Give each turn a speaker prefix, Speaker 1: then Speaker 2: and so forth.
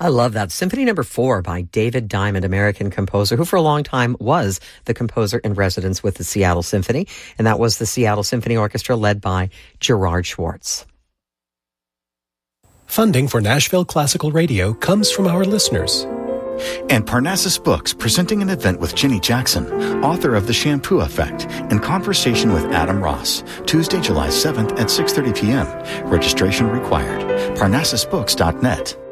Speaker 1: I love that. Symphony Number 4 by David Diamond, American composer, who for a long time was the composer in residence with the Seattle Symphony. And that was the Seattle Symphony Orchestra led by Gerard Schwartz.
Speaker 2: Funding for Nashville Classical Radio comes from our listeners.
Speaker 3: And Parnassus Books, presenting an event with Jenny Jackson, author of The Shampoo Effect, in conversation with Adam Ross, Tuesday, July 7th at 6:30 p.m. Registration required. Parnassusbooks.net.